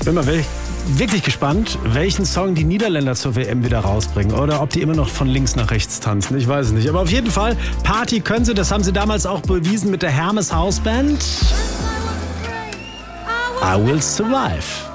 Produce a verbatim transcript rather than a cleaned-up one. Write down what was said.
Bin mal wirklich gespannt, welchen Song die Niederländer zur W M wieder rausbringen. Oder ob die immer noch von links nach rechts tanzen. Ich weiß es nicht. Aber auf jeden Fall, Party können sie. Das haben sie damals auch bewiesen mit der Hermes House Band. I Will Survive.